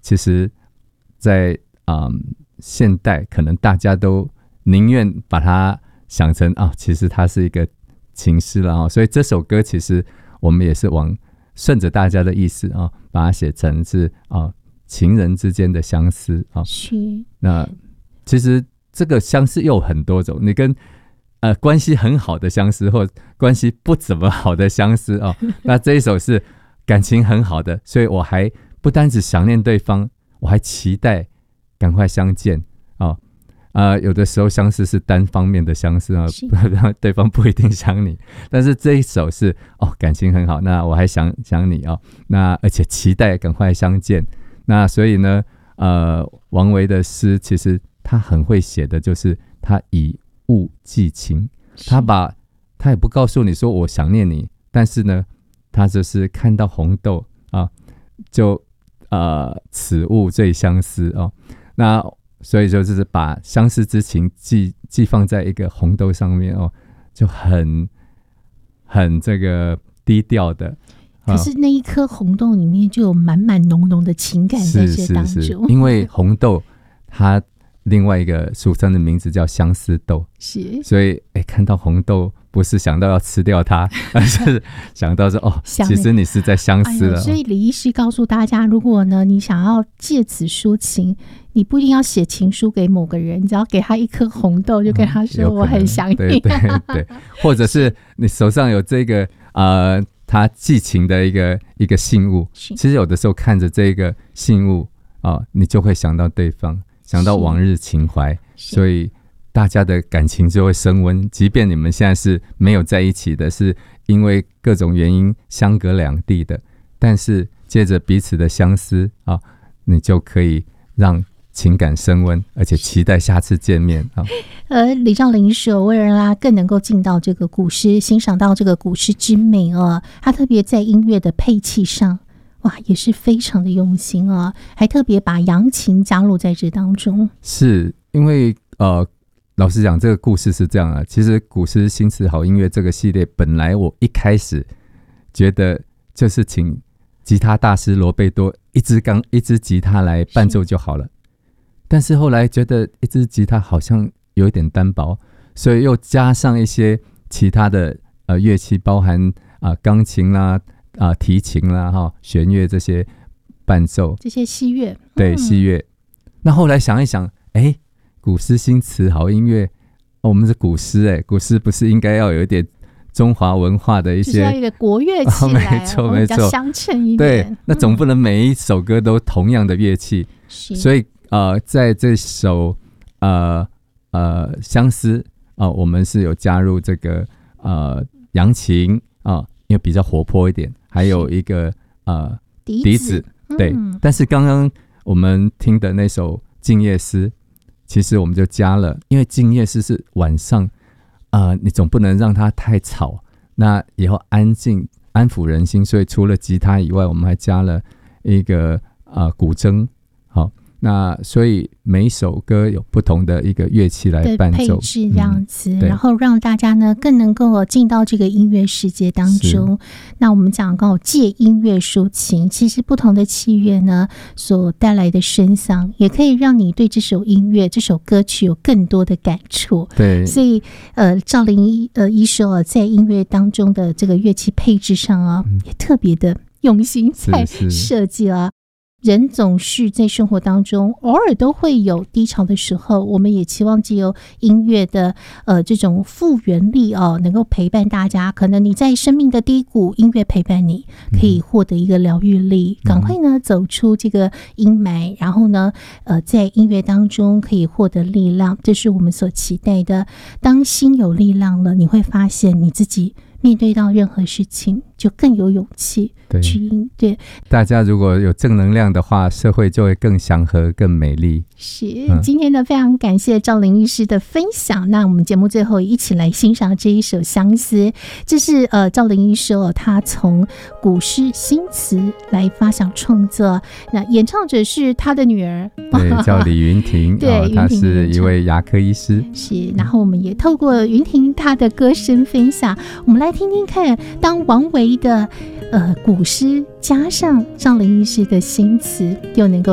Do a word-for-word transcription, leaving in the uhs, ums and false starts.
其实在、嗯、现代可能大家都宁愿把它想成啊，其实它是一个情诗了、哦、所以这首歌其实我们也是往顺着大家的意思、哦、把它写成是、啊、情人之间的相思、哦、 是。 那其实这个相思又有很多种，你跟呃关系很好的相思，或关系不怎么好的相思、哦、那这一首是感情很好的，所以我还不单只想念对方，我还期待赶快相见、哦呃、有的时候相思是单方面的相思、哦、对方不一定想你，但是这一首是、哦、感情很好，那我还想想你、哦、那而且期待赶快相见。那所以呢呃，王维的诗其实他很会写的就是他以物寄情，他把他也不告诉你说我想念你，但是呢他就是看到红豆啊，就呃此物最相思哦。那所以就是把相思之情寄寄放在一个红豆上面哦，就很很这个低调的。 可是那一颗红豆里面就有满满浓浓的情感在这当中。 是是是，因为红豆它另外一个俗称的名字叫相思豆， 是， 所以哎，看到红豆不是想到要吃掉它，而是想到说哦，其实你是在相思了、哎、 所以李医师告诉大家，如果呢你想要借此抒情，你不一定要写情书给某个人，你只要给他一颗红豆，就跟他说、嗯、我很想你， 对对对，或者是你手上有这个呃他寄情的一个一个信物，其实有的时候看着这个信物、哦、你就会想到对方，想到往日情怀，所以大家的感情就会升温，即便你们现在是没有在一起的，是因为各种原因相隔两地的，但是借着彼此的相思、哦、你就可以让情感升温，而且期待下次见面、哦、 而李兆麟说为了让他更能够进到这个古诗，欣赏到这个古诗之美哦，他特别在音乐的配器上哇也是非常的用心啊，还特别把扬琴加入在这当中。 是因为呃，老实讲这个故事是这样啊，其实古诗新词好音乐这个系列本来我一开始觉得就是请吉他大师罗贝多一支钢一支吉他来伴奏就好了，但是后来觉得一支吉他好像有一点单薄，所以又加上一些其他的呃乐器，包含啊钢琴啦、啊提琴啦、哈弦乐这些伴奏， 这些西乐， 对、嗯、西乐。那后来想一想，哎，古诗新词好音乐、哦、我们是古诗哎，古诗不是应该要有一点中华文化的一些， 就是要一个国乐器来、哦、 没错没错，比较相称一点。 对，那总不能每一首歌都同样的乐器，所以呃，在这首呃呃相思啊、呃，我们是有加入这个呃扬琴啊、呃，因为比较活泼一点，还有一个呃笛子，对、嗯。但是刚刚我们听的那首《静夜思》，其实我们就加了，因为《静夜思》是晚上，呃，你总不能让它太吵，那也要安静安抚人心，所以除了吉他以外，我们还加了一个呃古筝，好。那所以每一首歌有不同的一个乐器来伴奏， 配置这样子、嗯、然后让大家呢更能够进到这个音乐世界当中。那我们讲刚好借音乐抒情，其实不同的器乐呢所带来的声响也可以让你对这首音乐这首歌曲有更多的感触。 对， 所以呃兆麟呃医师啊在音乐当中的这个乐器配置上啊、嗯、也特别的用心在设计了。人总是在生活当中偶尔都会有低潮的时候，我们也期望藉由音乐的呃这种复原力哦，能够陪伴大家。可能你在生命的低谷，音乐陪伴你，可以获得一个疗愈力，赶、嗯、快呢走出这个阴霾，然后呢呃在音乐当中可以获得力量，这是我们所期待的。当心有力量了，你会发现你自己面对到任何事情就更有勇气去应对。 大家如果有正能量的话，社会就会更祥和更美丽。 是、嗯、今天呢非常感谢兆麟医师的分享。那我们节目最后一起来欣赏这一首相思，这是呃兆麟医师、哦、他从古诗新词来发想创作，那演唱者是他的女儿， 对，叫李云婷对、哦、她是一位牙科医师。 是，然后我们也透过云婷她的歌声分享，我们来听听看，当王维的呃古诗加上兆麟医师的新词，又能够